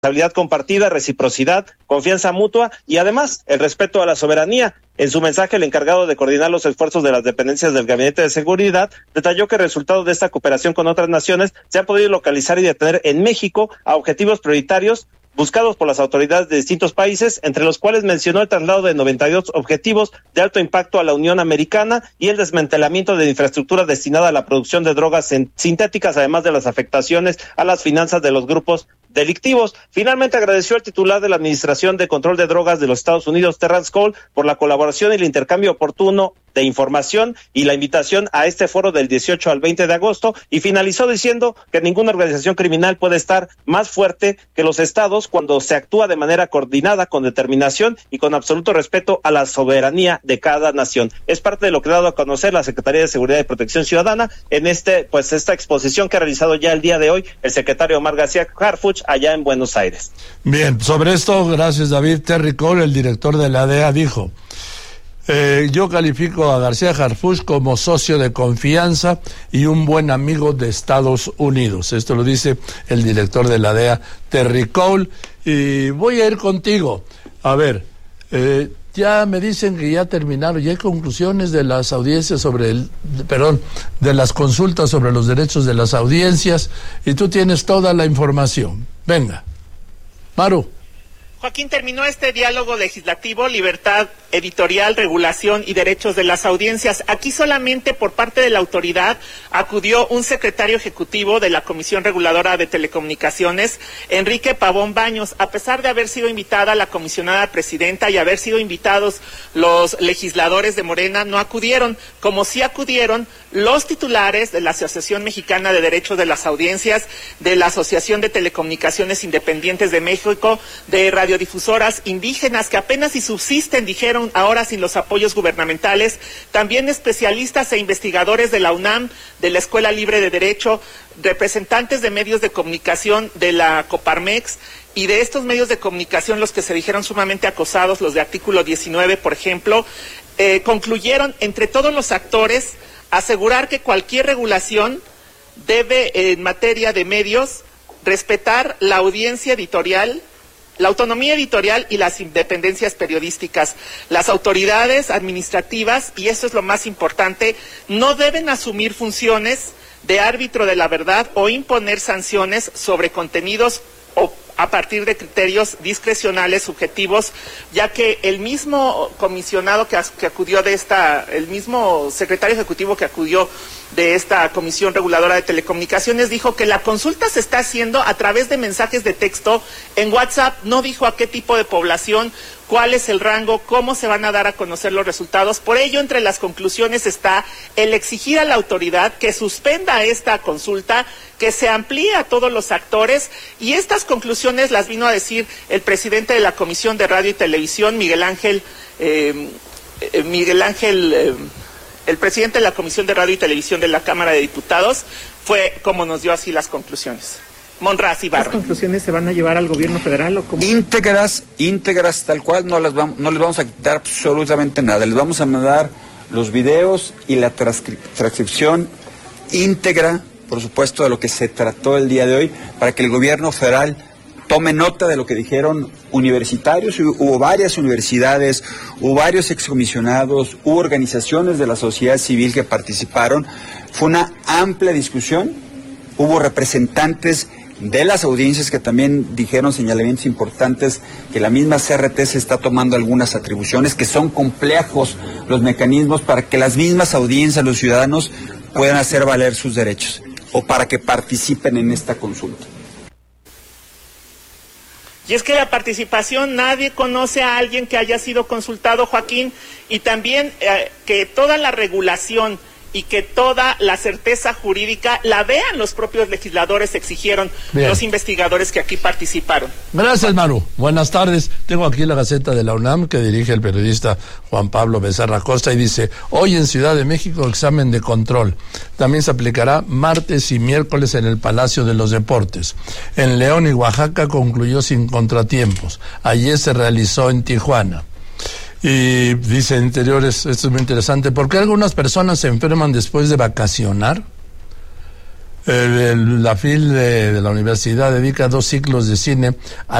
responsabilidad compartida, reciprocidad, confianza mutua y además el respeto a la soberanía. En su mensaje, el encargado de coordinar los esfuerzos de las dependencias del Gabinete de Seguridad detalló que el resultado de esta cooperación con otras naciones se ha podido localizar y detener en México a objetivos prioritarios buscados por las autoridades de distintos países, entre los cuales mencionó el traslado de 92 objetivos de alto impacto a la Unión Americana y el desmantelamiento de infraestructura destinada a la producción de drogas sintéticas, además de las afectaciones a las finanzas de los grupos delictivos. Finalmente agradeció al titular de la Administración de Control de Drogas de los Estados Unidos, Terrence Cole, por la colaboración y el intercambio oportuno de información y la invitación a este foro del 18 al 20 de agosto, y finalizó diciendo que ninguna organización criminal puede estar más fuerte que los estados cuando se actúa de manera coordinada, con determinación y con absoluto respeto a la soberanía de cada nación. Es parte de lo que ha dado a conocer la Secretaría de Seguridad y Protección Ciudadana en esta exposición que ha realizado ya el día de hoy el secretario Omar García Harfuch allá en Buenos Aires. Bien, sobre esto, gracias David. Terry Cole, el director de la DEA, dijo: yo califico a García Harfuch como socio de confianza y un buen amigo de Estados Unidos. Esto lo dice el director de la DEA, Terry Cole. Y voy a ir contigo. A ver, ya me dicen que ya terminaron, ya hay conclusiones de las audiencias de las consultas sobre los derechos de las audiencias, y tú tienes toda la información. Venga, Maru. Joaquín, terminó este diálogo legislativo, libertad editorial, regulación y derechos de las audiencias. Aquí solamente por parte de la autoridad acudió un secretario ejecutivo de la Comisión Reguladora de Telecomunicaciones, Enrique Pavón Baños. A pesar de haber sido invitada la comisionada presidenta y haber sido invitados los legisladores de Morena, no acudieron, como sí acudieron los titulares de la Asociación Mexicana de Derechos de las Audiencias, de la Asociación de Telecomunicaciones Independientes de México, de radiodifusoras indígenas que apenas si subsisten, dijeron, ahora sin los apoyos gubernamentales, también especialistas e investigadores de la UNAM, de la Escuela Libre de Derecho, representantes de medios de comunicación de la Coparmex, y de estos medios de comunicación los que se dijeron sumamente acosados, los de Artículo 19, por ejemplo, concluyeron entre todos los actores asegurar que cualquier regulación debe, en materia de medios, respetar la audiencia editorial, la autonomía editorial y las independencias periodísticas. Las autoridades administrativas, y eso es lo más importante, no deben asumir funciones de árbitro de la verdad o imponer sanciones sobre contenidos o a partir de criterios discrecionales subjetivos, ya que el mismo comisionado que acudió el mismo secretario ejecutivo que acudió de esta Comisión Reguladora de Telecomunicaciones dijo que la consulta se está haciendo a través de mensajes de texto en WhatsApp, no dijo a qué tipo de población, cuál es el rango, cómo se van a dar a conocer los resultados. Por ello, entre las conclusiones está el exigir a la autoridad que suspenda esta consulta, que se amplíe a todos los actores, y estas conclusiones las vino a decir el presidente de la Comisión de Radio y Televisión, el presidente de la Comisión de Radio y Televisión de la Cámara de Diputados, fue como nos dio así las conclusiones. Monraz Ibarra. ¿Las conclusiones se van a llevar al gobierno federal o cómo? Íntegras tal cual, no les vamos a quitar absolutamente nada. Les vamos a mandar los videos y la transcripción íntegra, por supuesto, de lo que se trató el día de hoy, para que el gobierno federal tome nota de lo que dijeron universitarios. Hubo varias universidades, hubo varios excomisionados, hubo organizaciones de la sociedad civil que participaron. Fue una amplia discusión, hubo representantes de las audiencias que también dijeron señalamientos importantes, que la misma CRT se está tomando algunas atribuciones, que son complejos los mecanismos para que las mismas audiencias, los ciudadanos, puedan hacer valer sus derechos o para que participen en esta consulta. Y es que la participación, nadie conoce a alguien que haya sido consultado, Joaquín, y también que toda la regulación y que toda la certeza jurídica la vean los propios legisladores, exigieron los investigadores que aquí participaron. Gracias, Maru. Buenas tardes. Tengo aquí la Gaceta de la UNAM que dirige el periodista Juan Pablo Becerra Costa y dice: hoy en Ciudad de México examen de control. También se aplicará martes y miércoles en el Palacio de los Deportes. En León y Oaxaca concluyó sin contratiempos. Ayer se realizó en Tijuana. Y dice Interiores, esto es muy interesante, ¿por qué algunas personas se enferman después de vacacionar? La FIL de la universidad dedica 2 ciclos de cine a